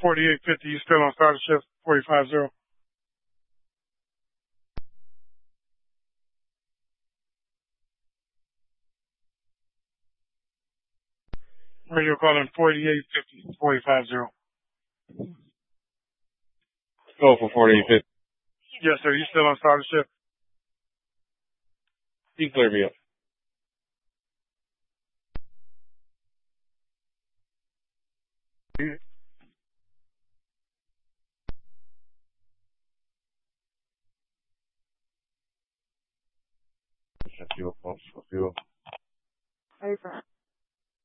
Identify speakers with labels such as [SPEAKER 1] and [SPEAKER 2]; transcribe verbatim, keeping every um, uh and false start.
[SPEAKER 1] forty-eight fifty. You still on starter shift? forty-five zero. Radio calling forty-eight fifty. forty-five zero.
[SPEAKER 2] Go for forty-eight fifty.
[SPEAKER 1] Yes, sir. You still on starter shift?
[SPEAKER 2] You clear me up. Fuel, folks. Fuel.
[SPEAKER 3] Hey,